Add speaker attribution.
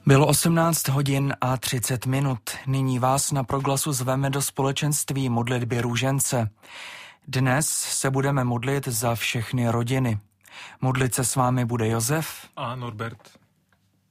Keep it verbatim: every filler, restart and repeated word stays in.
Speaker 1: Bylo osmnáct hodin a třicet minut. Nyní vás na Proglasu zveme do společenství modlitby růžence. Dnes se budeme modlit za všechny rodiny. Modlit se s vámi bude Josef
Speaker 2: a Norbert.